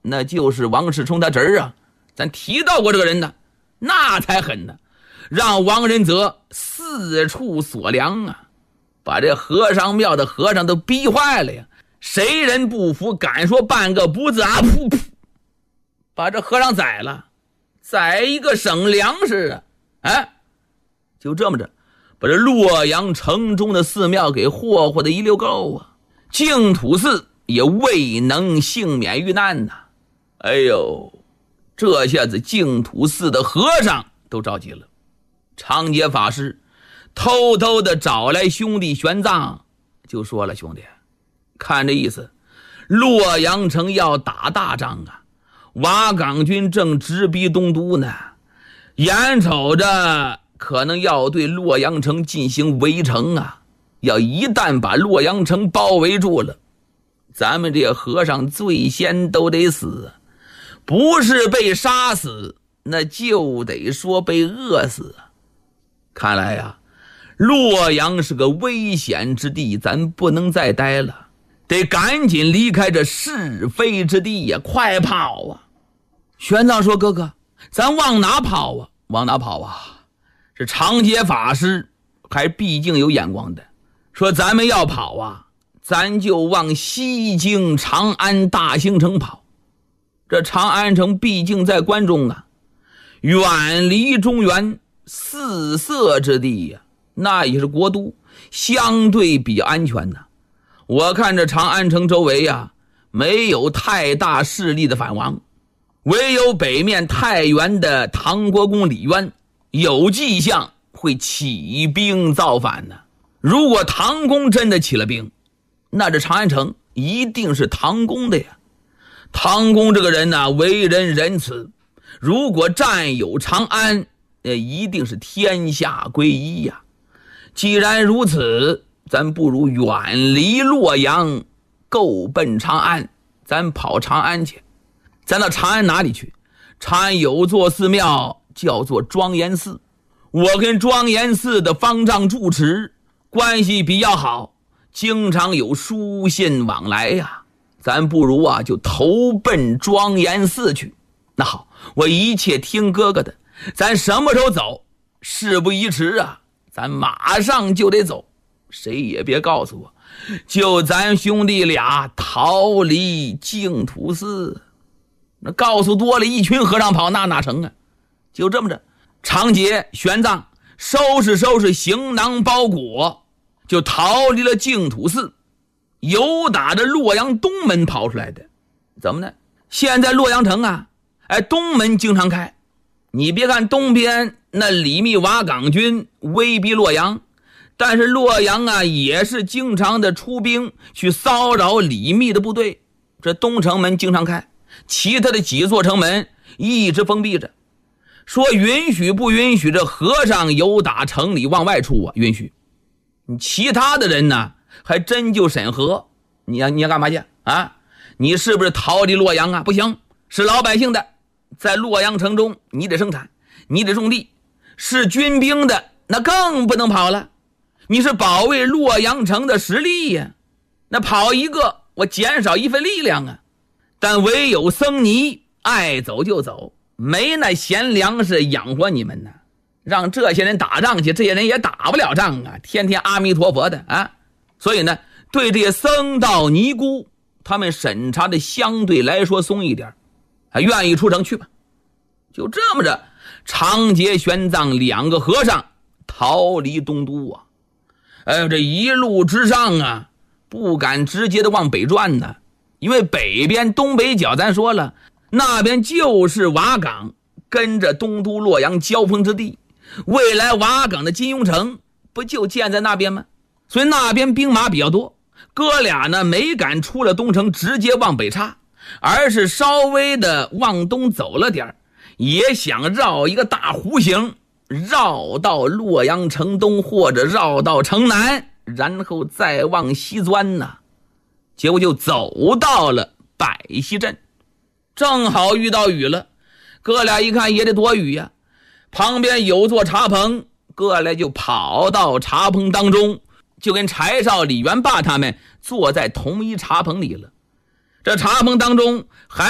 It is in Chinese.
那就是王世充他侄儿啊，咱提到过这个人呢，那才狠呢，让王仁泽四处索粮啊，把这和尚庙的和尚都逼坏了呀，谁人不服敢说半个不字啊，噗噗，把这和尚宰了，宰一个省粮食啊，就这么着把这洛阳城中的寺庙给霍霍的一溜够啊，净土寺也未能幸免遇难呐。哎呦，这下子净土寺的和尚都着急了，长节法师偷偷的找来兄弟玄奘，就说了：兄弟，看这意思，洛阳城要打大仗啊，瓦岗军正直逼东都呢，眼瞅着可能要对洛阳城进行围城啊，要一旦把洛阳城包围住了，咱们这和尚最先都得死，不是被杀死，那就得说被饿死啊。看来呀，洛阳是个危险之地，咱不能再待了，得赶紧离开这是非之地呀，快跑啊！玄奘说：哥哥，咱往哪跑啊？往哪跑啊？这长节法师还毕竟有眼光的，说咱们要跑啊，咱就往西京长安大兴城跑。这长安城毕竟在关中啊，远离中原四色之地呀，那也是国都，相对比较安全呐。我看这长安城周围呀，没有太大势力的反王，唯有北面太原的唐国公李渊有迹象会起兵造反呢。如果唐公真的起了兵，那这长安城一定是唐公的呀。唐公这个人呢，为人仁慈，如果占有长安，一定是天下归一呀。既然如此，咱不如远离洛阳，够奔长安，咱跑长安去。咱到长安哪里去？长安有座寺庙叫做庄严寺，我跟庄严寺的方丈住持关系比较好，经常有书信往来呀。咱不如啊，就投奔庄严寺去。那好，我一切听哥哥的，咱什么时候走？事不宜迟啊，咱马上就得走，谁也别告诉我，就咱兄弟俩逃离净土寺。那告诉多了，一群和尚跑，那哪成啊？就这么着，长节、玄奘收拾行囊包裹，就逃离了净土寺，由打着洛阳东门跑出来的。怎么呢？现在洛阳城啊，东门经常开。你别看东边那李密瓦岗军威逼洛阳，但是洛阳啊也是经常的出兵去骚扰李密的部队。这东城门经常开，其他的几座城门一直封闭着。说允许不允许这和尚由打城里往外出啊？允许。其他的人呢，还真就审核。你要干嘛去啊？你是不是逃离洛阳啊？不行，是老百姓的，在洛阳城中你得生产，你得种地。是军兵的，那更不能跑了。你是保卫洛阳城的实力呀，那跑一个我减少一份力量啊。但唯有僧尼爱走就走，没那闲粮食养活你们呢。让这些人打仗去，这些人也打不了仗啊，天天阿弥陀佛的啊。所以呢，对这些僧道尼姑，他们审查的相对来说松一点，还愿意出城去吧。就这么着，长节、玄奘两个和尚逃离东都啊。这一路之上啊，不敢直接的往北转呢，因为北边东北角咱说了，那边就是瓦岗跟着东都洛阳交锋之地，未来瓦岗的金庸城不就建在那边吗？所以那边兵马比较多，哥俩呢没敢出了东城直接往北插，而是稍微的往东走了点，也想绕一个大弧形，绕到洛阳城东或者绕到城南，然后再往西钻呢。结果就走到了百溪镇，正好遇到雨了，哥俩一看也得躲雨呀。旁边有座茶棚，哥俩就跑到茶棚当中，就跟柴少、李元霸他们坐在同一茶棚里了。这茶棚当中还